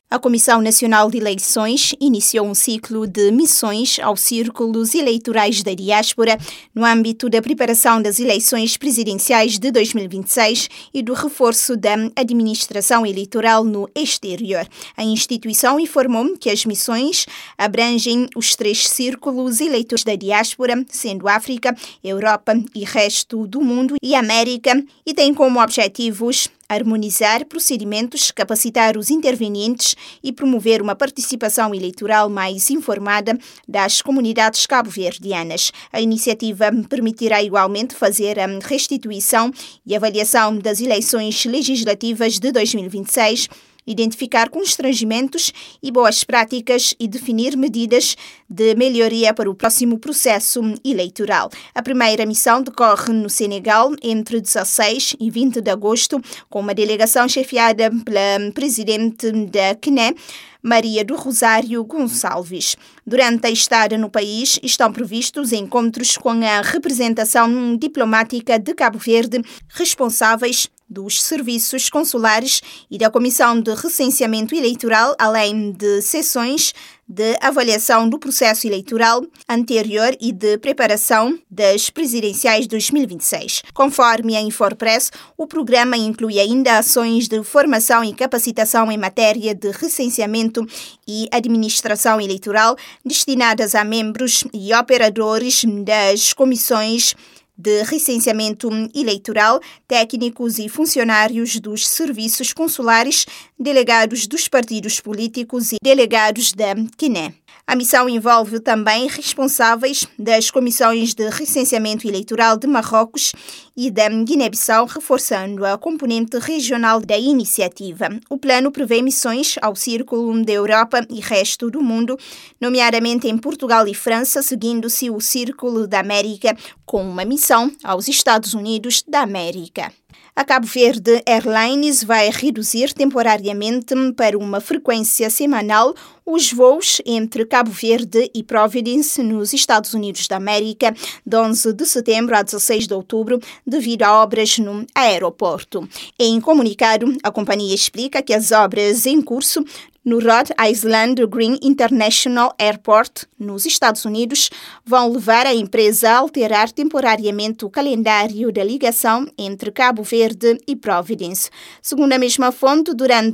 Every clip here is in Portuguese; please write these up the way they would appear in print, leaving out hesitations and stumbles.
A Comissão Nacional de Eleições iniciou um ciclo de missões aos círculos eleitorais da diáspora no âmbito da preparação das eleições presidenciais de 2026 e do reforço da administração eleitoral no exterior. A instituição informou que as missões abrangem os 3 círculos eleitorais da diáspora, sendo África, Europa e resto do mundo e América, e tem como objetivos harmonizar procedimentos, capacitar os intervenientes e promover uma participação eleitoral mais informada das comunidades cabo-verdianas. A iniciativa permitirá igualmente fazer a restituição e avaliação das eleições legislativas de 2026, identificar constrangimentos e boas práticas e definir medidas de melhoria para o próximo processo eleitoral. A primeira missão decorre no Senegal entre 16 e 20 de agosto, com uma delegação chefiada pela presidente da CNE, Maria do Rosário Gonçalves. Durante a estada no país, estão previstos encontros com a representação diplomática de Cabo Verde, responsáveis dos serviços consulares e da Comissão de Recenseamento Eleitoral, além de sessões de avaliação do processo eleitoral anterior e de preparação das presidenciais 2026. Conforme a Infopress, o programa inclui ainda ações de formação e capacitação em matéria de recenseamento e administração eleitoral destinadas a membros e operadores das comissões de recenseamento eleitoral, técnicos e funcionários dos serviços consulares, delegados dos partidos políticos e delegados da CNE. A missão envolve também responsáveis das comissões de recenseamento eleitoral de Marrocos e da Guiné-Bissau, reforçando a componente regional da iniciativa. O plano prevê missões ao Círculo da Europa e resto do mundo, nomeadamente em Portugal e França, seguindo-se o Círculo da América, com uma missão aos Estados Unidos da América. A Cabo Verde Airlines vai reduzir temporariamente para uma frequência semanal os voos entre Cabo Verde e Providence, nos Estados Unidos da América, de 11 de setembro a 16 de outubro, devido a obras no aeroporto. Em comunicado, a companhia explica que as obras em curso no Rhode Island Green International Airport, nos Estados Unidos, vão levar a empresa a alterar temporariamente o calendário da ligação entre Cabo Verde e Providence. Segundo a mesma fonte,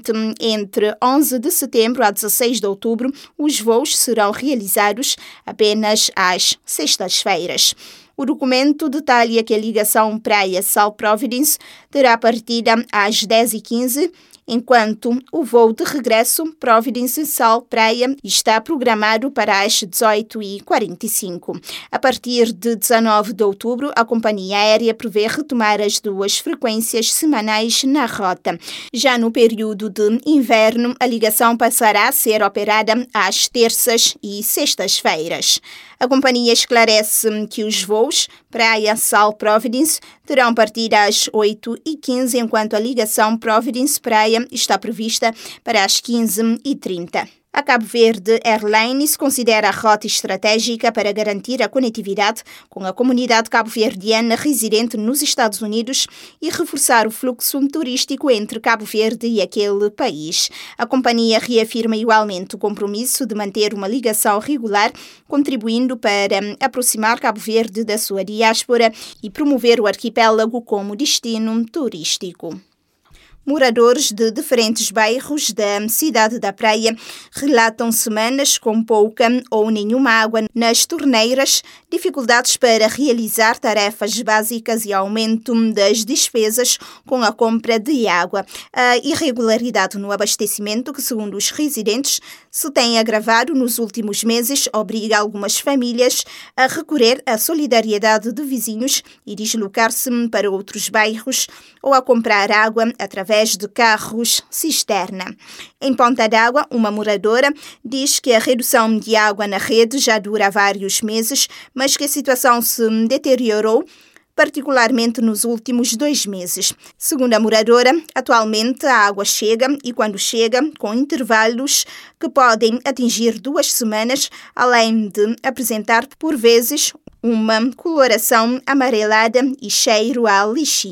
entre 11 de setembro a 16 de outubro, os voos serão realizados apenas às sextas-feiras. O documento detalha que a ligação Praia-Sal Providence terá partida às 10h15, enquanto o voo de regresso Providence-Sal Praia está programado para as 18h45. A partir de 19 de outubro, a companhia aérea prevê retomar as 2 frequências semanais na rota. Já no período de inverno, a ligação passará a ser operada às terças e sextas-feiras. A companhia esclarece que os voos Praia-Sal Providence terão partida às 8h15, enquanto a ligação Providence-Praia está prevista para as 15h30. A Cabo Verde Airlines considera a rota estratégica para garantir a conectividade com a comunidade cabo-verdiana residente nos Estados Unidos e reforçar o fluxo turístico entre Cabo Verde e aquele país. A companhia reafirma igualmente o compromisso de manter uma ligação regular, contribuindo para aproximar Cabo Verde da sua diáspora e promover o arquipélago como destino turístico. Moradores de diferentes bairros da cidade da Praia relatam semanas com pouca ou nenhuma água nas torneiras, dificuldades para realizar tarefas básicas e aumento das despesas com a compra de água. A irregularidade no abastecimento, que segundo os residentes se tem agravado nos últimos meses, obriga algumas famílias a recorrer à solidariedade de vizinhos e deslocar-se para outros bairros ou a comprar água através de carros cisterna. Em Ponta d'Água, uma moradora diz que a redução de água na rede já dura vários meses, mas que a situação se deteriorou particularmente nos últimos 2 meses. Segundo a moradora, atualmente a água chega e quando chega, com intervalos que podem atingir 2 semanas, além de apresentar por vezes uma coloração amarelada e cheiro a lixívio.